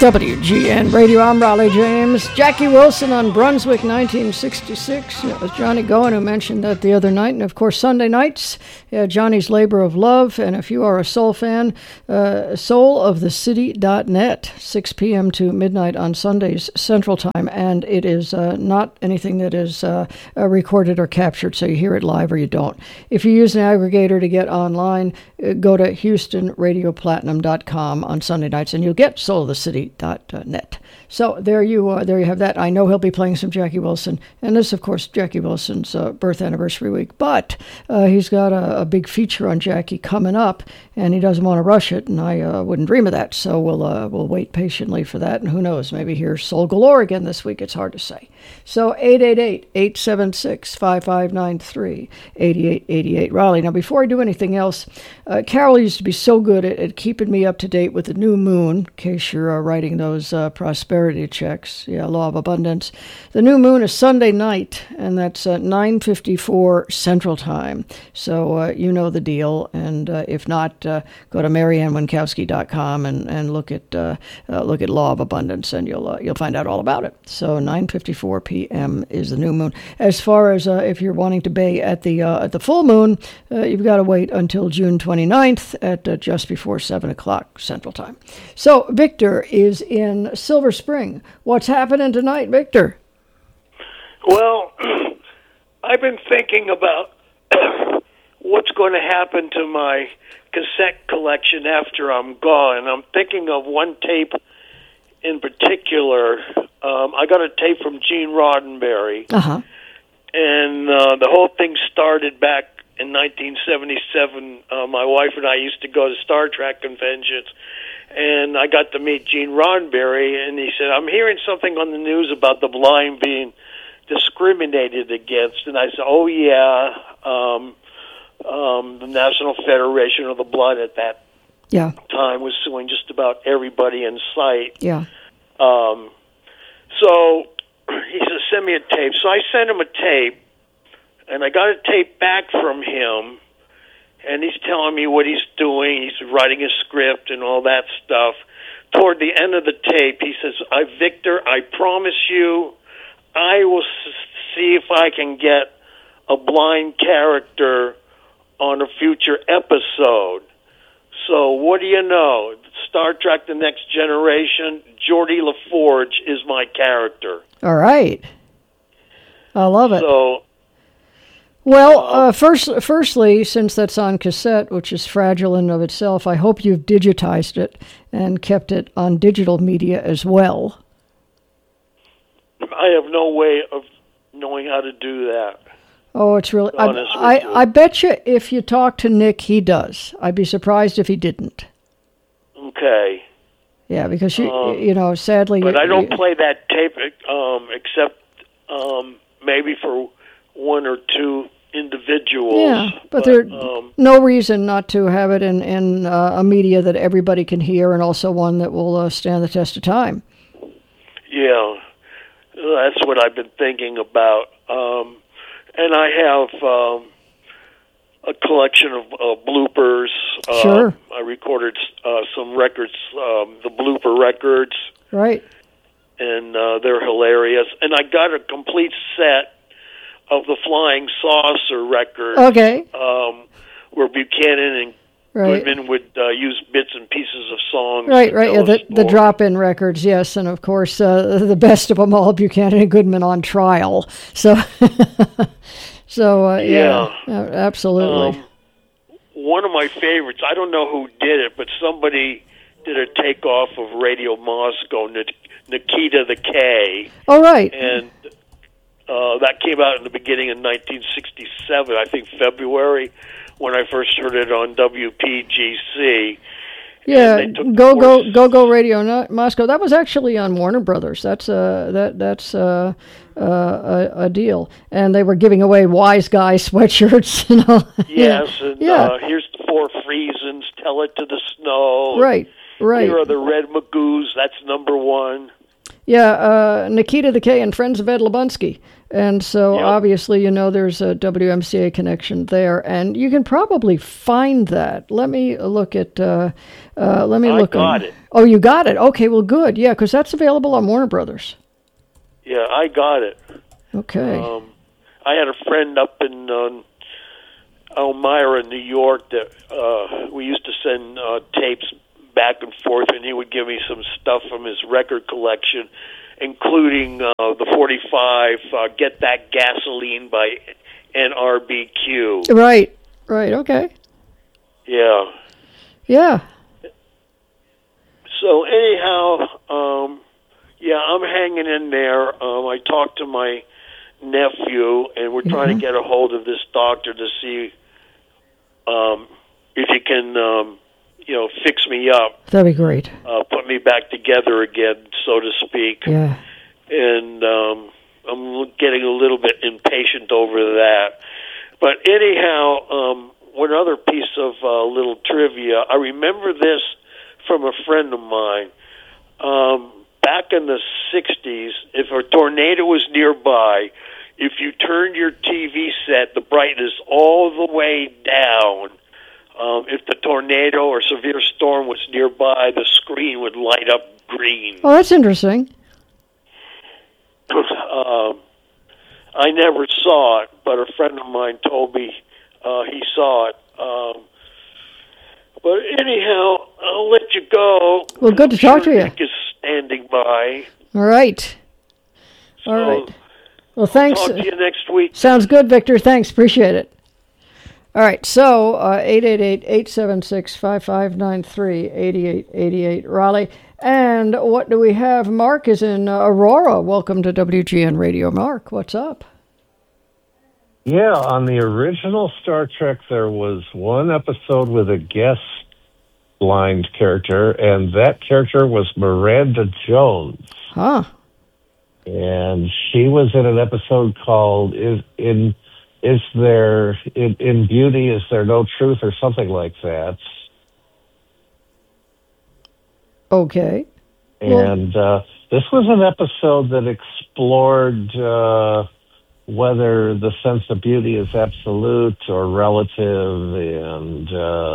WGN Radio, I'm Raleigh James. Jackie Wilson on Brunswick, 1966. It was Johnny Goen who mentioned that the other night. And, of course, Sunday nights, Johnny's Labor of Love. And if you are a soul fan, soulofthecity.net, 6 p.m. to midnight on Sundays Central Time. And it is not anything that is recorded or captured, so you hear it live or you don't. If you use an aggregator to get online, go to HoustonRadioPlatinum.com on Sunday nights, and you'll get soulofthecity.net. So there you have that. I know he'll be playing some Jackie Wilson, and this, of course, Jackie Wilson's birth anniversary week. But he's got a big feature on Jackie coming up, and he doesn't want to rush it, and I wouldn't dream of that. So we'll wait patiently for that, and who knows, maybe hear Soul Galore again this week. It's hard to say. So 888-876-5593, 8888 Raleigh. Now, before I do anything else, Carol used to be so good at keeping me up to date with the new moon, in case you're writing those prosperity checks. Yeah, Law of Abundance. The new moon is Sunday night, and that's 9:54 Central Time. So you know the deal. And if not, go to MarianneWinkowski.com and look at Law of Abundance, and you'll find out all about it. So 9:54 p.m. is the new moon. As far as if you're wanting to bay at the full moon, you've got to wait until June 29th at just before 7 o'clock Central Time. So Victor is in Silver Spring. What's happening tonight, Victor? Well, I've been thinking about what's going to happen to my cassette collection after I'm gone. I'm thinking of one tape in particular. I got a tape from Gene Roddenberry, and the whole thing started back in 1977. My wife and I used to go to Star Trek conventions, and I got to meet Gene Roddenberry, and he said, "I'm hearing something on the news about the blind being discriminated against." And I said, "Oh, yeah, the National Federation of the Blind at that time was suing just about everybody in sight." Yeah. So he said, "Send me a tape." So I sent him a tape, and I got a tape back from him, and he's telling me what he's doing. He's writing a script and all that stuff. Toward the end of the tape, he says, Victor, I promise you, I will see if I can get a blind character on a future episode. So what do you know? Star Trek The Next Generation, Geordi LaForge is my character. All right. I love it. So, well, firstly, since that's on cassette, which is fragile in and of itself, I hope you've digitized it and kept it on digital media as well. I have no way of knowing how to do that. Oh, it's really... I bet you if you talk to Nick, he does. I'd be surprised if he didn't. Okay. Yeah, because, you know, sadly... But I don't play that tape except maybe for one or two individuals. Yeah, but there's no reason not to have it in a media that everybody can hear, and also one that will stand the test of time. Yeah, that's what I've been thinking about. And I have a collection of bloopers. Sure. I recorded some records, the blooper records. Right. And they're hilarious. And I got a complete set of the Flying Saucer records. Okay. Where Buchanan and Goodman would use bits and pieces of songs. Right. Yeah, the drop-in records, yes. And, of course, the best of them all, Buchanan and Goodman on trial. So... yeah, absolutely. One of my favorites, I don't know who did it, but somebody did a takeoff of Radio Moscow, Nikita the K. Oh, right. And that came out in the beginning of 1967, I think February, when I first heard it on WPGC. Yeah, Go Radio Moscow. That was actually on Warner Brothers. That's a deal, and they were giving away Wise Guy sweatshirts and all. Yes, and here's the 4 Reasons. Tell it to the snow. Right. Here are the Red Magoos. That's number 1. Yeah, Nikita the K and Friends of Ed Lubunsky. And so obviously, there's a WMCA connection there, and you can probably find that. Let me look at. Let me look. I got it. Oh, you got it. Okay, well, good. Yeah, because that's available on Warner Brothers. Yeah, I got it. Okay. I had a friend up in Elmira, New York, that we used to send tapes back and forth, and he would give me some stuff from his record collection, including the 45 Get That Gasoline by NRBQ. Right, okay. Yeah. Yeah. So anyhow, I'm hanging in there. I talked to my nephew, and we're trying to get a hold of this doctor to see if he can, fix me up. That'd be great. Put me back together again, so to speak. Yeah. And I'm getting a little bit impatient over that. But anyhow, one other piece of little trivia. I remember this from a friend of mine. Back in the 60s, if a tornado was nearby, if you turned your TV set, the brightness all the way down, if the tornado or severe storm was nearby, the screen would light up green. Oh, that's interesting. I never saw it, but a friend of mine told me he saw it. But anyhow, I'll let you go. Well, good to talk to you. Nick is standing by. All right. All right. Well, thanks. Talk to you next week. Sounds good, Victor. Thanks. Appreciate it. All right. So, 888-876-5593, 8888 Raleigh. And what do we have? Mark is in Aurora. Welcome to WGN Radio. Mark, what's up? Yeah, on the original Star Trek, there was one episode with a guest blind character, and that character was Miranda Jones. Huh. And she was in an episode called in Beauty, Is There No Truth, or something like that. Okay. And this was an episode that explored whether the sense of beauty is absolute or relative, and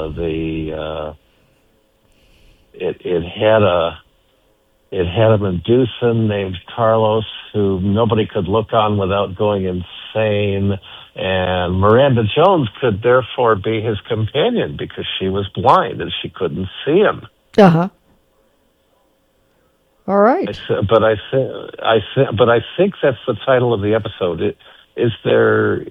it had a Medusan named Carlos who nobody could look on without going insane, and Miranda Jones could therefore be his companion because she was blind and she couldn't see him. Uh-huh. All right. But I think that's the title of the episode. Is there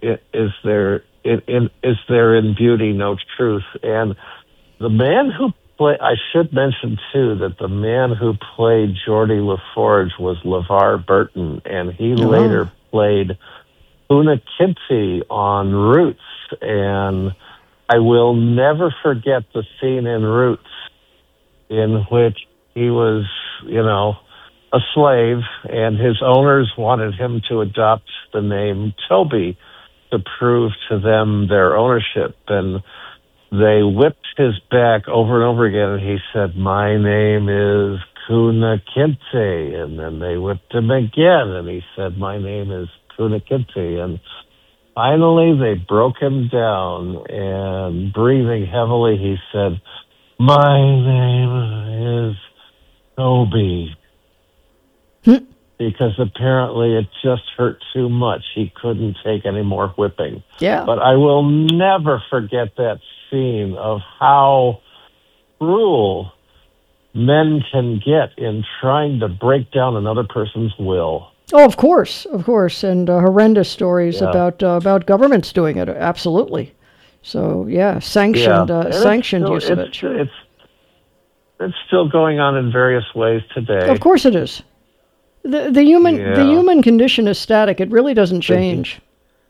in beauty no truth? And the man who I should mention too that the man who played Geordie LaForge was LeVar Burton, and he later played Una Kinti on Roots. And I will never forget the scene in Roots in which he was, a slave, and his owners wanted him to adopt the name Toby to prove to them their ownership. And they whipped his back over and over again, and he said, "My name is Kuna Kinte." And then they whipped him again, and he said, "My name is Kuna Kinte." And finally, they broke him down, and breathing heavily, he said, "My name is Toby." Because apparently it just hurt too much. He couldn't take any more whipping. Yeah. But I will never forget that scene of how cruel men can get in trying to break down another person's will. Oh, of course, and horrendous stories about governments doing it. Absolutely. So yeah, sanctioned use of it. Sure. It's still going on in various ways today. Of course, it is. The human condition is static. It really doesn't change.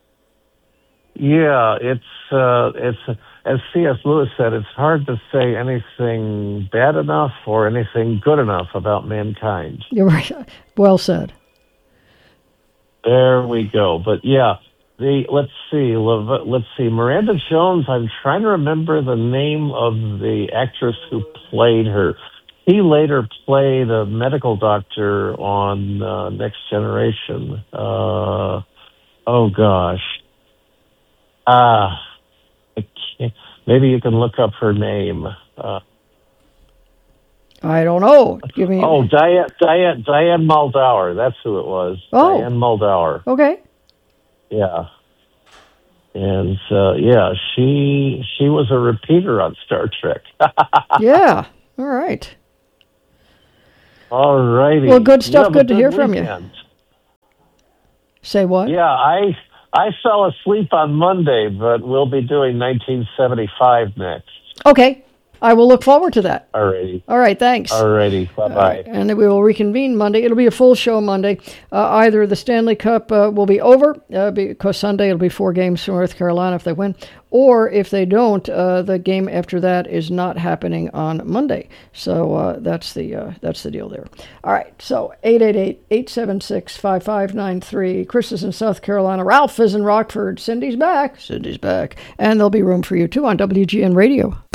Yeah, it's as C.S. Lewis said, it's hard to say anything bad enough or anything good enough about mankind. You're right. Well said. There we go. But yeah, let's see. Miranda Jones. I'm trying to remember the name of the actress who played her. he later played a medical doctor on Next Generation. Oh gosh. I can't, maybe you can look up her name. I don't know. Give me. Oh, Diane Muldaur. That's who it was. Oh. Diane Muldaur. Okay. Yeah. And she was a repeater on Star Trek. Yeah. All right. All righty. Well, good stuff. Good to hear from you. Say what? Yeah, I fell asleep on Monday, but we'll be doing 1975 next. Okay. I will look forward to that. Alrighty. All right, thanks. Alrighty, bye-bye. And we will reconvene Monday. It'll be a full show Monday. Either the Stanley Cup will be over, because Sunday it'll be 4 games for North Carolina if they win, or if they don't, the game after that is not happening on Monday. So that's the deal there. All right, so 888-876-5593. Chris is in South Carolina. Ralph is in Rockford. Cindy's back. And there'll be room for you, too, on WGN Radio.